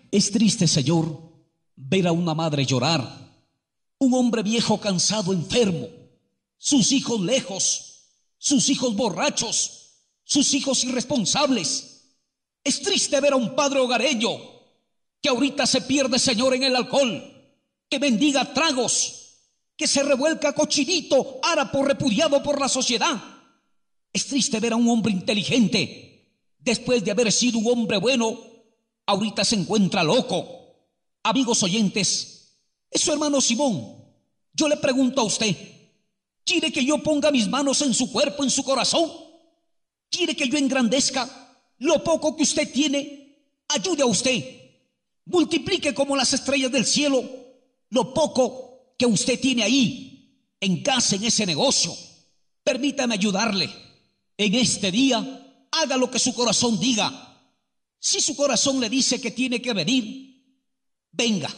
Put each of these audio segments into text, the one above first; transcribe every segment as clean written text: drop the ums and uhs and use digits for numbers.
Es triste, Señor, ver a una madre llorar, un hombre viejo, cansado, enfermo, sus hijos lejos, sus hijos borrachos, sus hijos irresponsables. Es triste ver a un padre hogareño que ahorita se pierde, Señor, en el alcohol, que mendiga tragos, que se revuelca cochinito, harapo, repudiado por la sociedad. Es triste ver a un hombre inteligente, después de haber sido un hombre bueno, ahorita se encuentra loco. Amigos oyentes, es su hermano Simón. Yo le pregunto a usted, ¿quiere que yo ponga mis manos en su cuerpo, en su corazón? ¿Quiere que yo engrandezca lo poco que usted tiene? Ayude a usted, multiplique como las estrellas del cielo lo poco que usted tiene ahí, en casa, en ese negocio. Permítame ayudarle. En este día, haga lo que su corazón diga. Si su corazón le dice que tiene que venir, venga.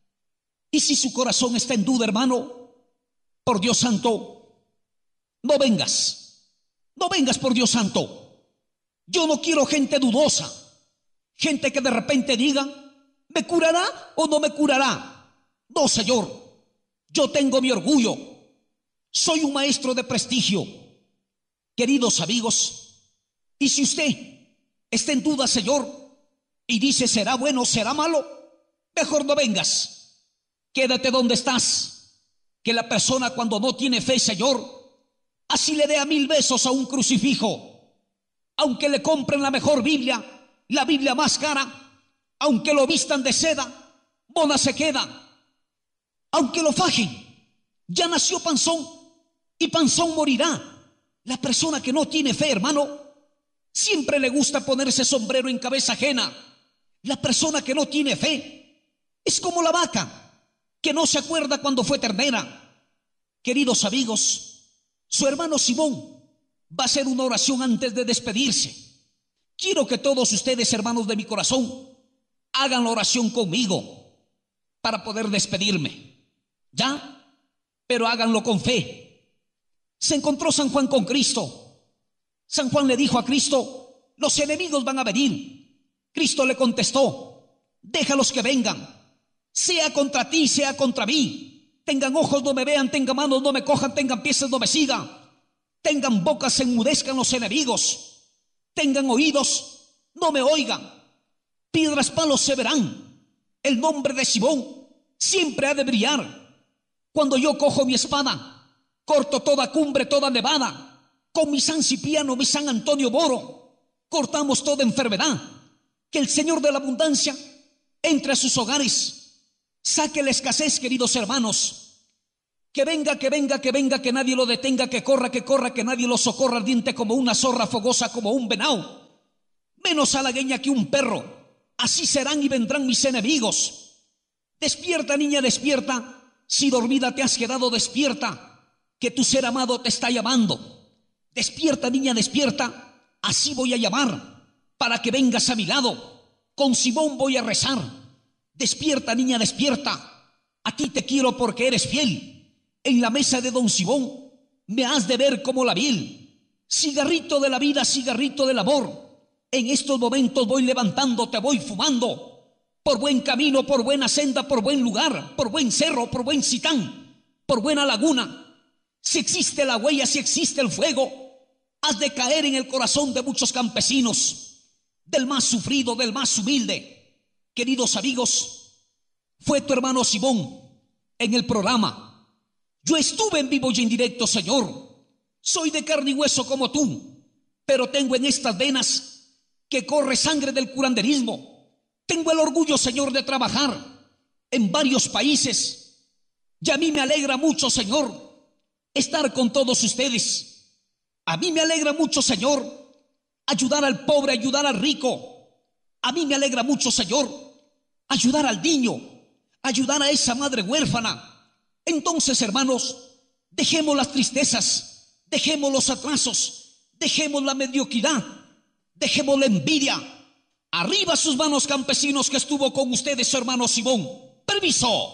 Y si su corazón está en duda, hermano, por Dios santo, no vengas. No vengas, por Dios santo. Yo no quiero gente dudosa, gente que de repente diga, ¿me curará o no me curará? No, Señor, yo tengo mi orgullo. Soy un maestro de prestigio. Queridos amigos, y si usted está en duda, Señor, y dice, ¿será bueno o será malo? Mejor no vengas. Quédate donde estás. Que la persona, cuando no tiene fe, Señor, así le dé a 1000 besos a un crucifijo, aunque le compren la mejor Biblia, la Biblia más cara, aunque lo vistan de seda, mona se queda. Aunque lo fajen, ya nació panzón y panzón morirá. La persona que no tiene fe, hermano, siempre le gusta ponerse sombrero en cabeza ajena. La persona que no tiene fe es como la vaca que no se acuerda cuando fue ternera. Queridos amigos, su hermano Simón va a hacer una oración antes de despedirse. Quiero que todos ustedes, hermanos de mi corazón, hagan la oración conmigo para poder despedirme. ¿Ya? Pero háganlo con fe. Se encontró San Juan con Cristo. San Juan le dijo a Cristo, los enemigos van a venir. Cristo le contestó, déjalos que vengan, sea contra ti, sea contra mí. Tengan ojos, no me vean, tengan manos, no me cojan, tengan pies, no me sigan. Tengan bocas, se enmudezcan los enemigos. Tengan oídos, no me oigan. Piedras, palos se verán. El nombre de Simón siempre ha de brillar. Cuando yo cojo mi espada, corto toda cumbre, toda nevada. Con mi San Cipriano, mi San Antonio Moro, cortamos toda enfermedad. Que el Señor de la abundancia entre a sus hogares, saque la escasez, queridos hermanos. Que venga, que venga, que venga, que nadie lo detenga, que corra, que nadie lo socorra, ardiente como una zorra, fogosa como un venado, menos halagueña que un perro. Así serán y vendrán mis enemigos. Despierta, niña, despierta. Si dormida te has quedado, despierta, que tu ser amado te está llamando. Despierta, niña, despierta. Así voy a llamar para que vengas a mi lado. Con Simón voy a rezar. Despierta, niña, despierta. A ti te quiero porque eres fiel. En la mesa de don Simón me has de ver como la miel. Cigarrito de la vida, cigarrito del amor. En estos momentos voy levantando, te voy fumando. Por buen camino, por buena senda, por buen lugar, por buen cerro, por buen citán, por buena laguna. Si existe la huella, si existe el fuego, has de caer en el corazón de muchos campesinos, del más sufrido, del más humilde. Queridos amigos, fue tu hermano Simón en el programa. Yo estuve en vivo y en directo, Señor. Soy de carne y hueso como tú, pero tengo en estas venas que corre sangre del curanderismo. Tengo el orgullo, Señor, de trabajar en varios países. Y a mí me alegra mucho, Señor, estar con todos ustedes. A mí me alegra mucho, Señor, ayudar al pobre, ayudar al rico. A mí me alegra mucho, Señor, ayudar al niño, ayudar a esa madre huérfana. Entonces, hermanos, dejemos las tristezas, dejemos los atrasos, dejemos la mediocridad, dejemos la envidia. Arriba sus manos, campesinos, que estuvo con ustedes su hermano Simón. Permiso.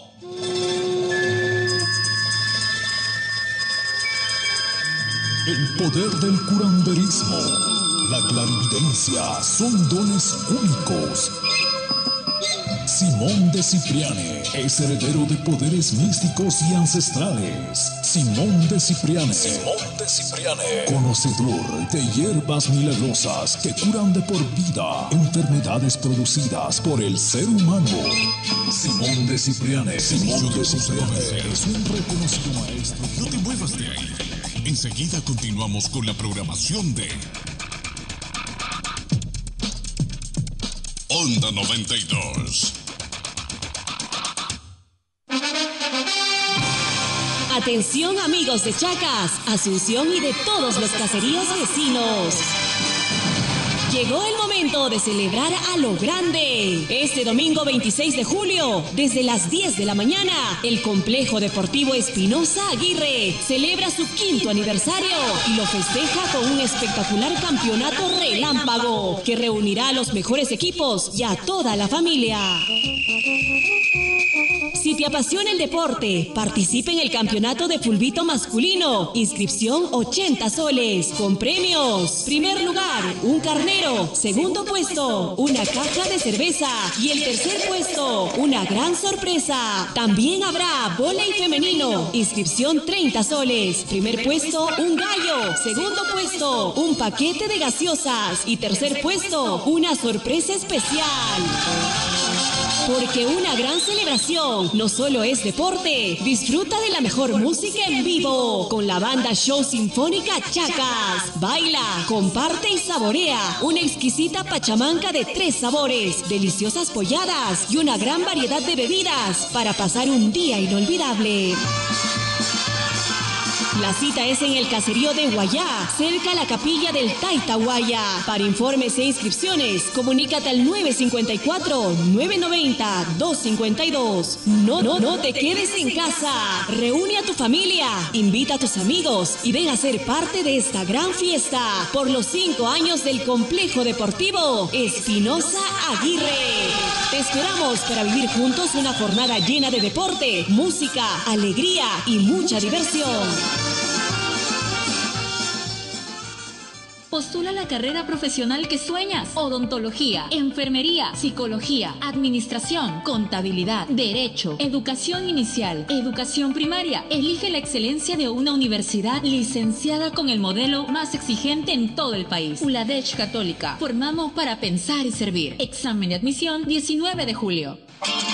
El poder del curanderismo, la clarividencia son dones únicos. Simón de Cipriani es heredero de poderes místicos y ancestrales. Simón de Cipriani. Conocedor de hierbas milagrosas que curan de por vida enfermedades producidas por el ser humano. Simón de Cipriani. Es un reconocido maestro. No te muevas de ahí. Enseguida continuamos con la programación de Onda 92. Atención amigos de Chacas, Asunción y de todos los caseríos vecinos. Llegó el momento de celebrar a lo grande. Este domingo 26 de julio, desde las 10 de la mañana, el Complejo Deportivo Espinosa Aguirre celebra su 5º aniversario y lo festeja con un espectacular campeonato relámpago que reunirá a los mejores equipos y a toda la familia. Si te apasiona el deporte, participa en el campeonato de fulbito masculino. Inscripción 80 soles, con premios. Primer lugar, un carnero. Segundo puesto, una caja de cerveza. Y el tercer puesto, una gran sorpresa. También habrá vóley femenino. Inscripción 30 soles. Primer puesto, un gallo. Segundo puesto, un paquete de gaseosas. Y tercer puesto, una sorpresa especial. Porque una gran celebración no solo es deporte, disfruta de la mejor música en vivo con la banda Show Sinfónica Chacas. Baila, comparte y saborea una exquisita pachamanca de 3 sabores, deliciosas polladas y una gran variedad de bebidas para pasar un día inolvidable. La cita es en el caserío de Guayá, cerca a la capilla del Taitahuaya. Para informes e inscripciones, comunícate al 954-990-252. No te quedes en casa. Reúne a tu familia, invita a tus amigos y ven a ser parte de esta gran fiesta por los 5 años del Complejo Deportivo Espinosa Aguirre. Te esperamos para vivir juntos una jornada llena de deporte, música, alegría y mucha diversión. Postula la carrera profesional que sueñas: odontología, enfermería, psicología, administración, contabilidad, derecho, educación inicial, educación primaria. Elige la excelencia de una universidad licenciada con el modelo más exigente en todo el país. ULADECH Católica. Formamos para pensar y servir. Examen de admisión 19 de julio.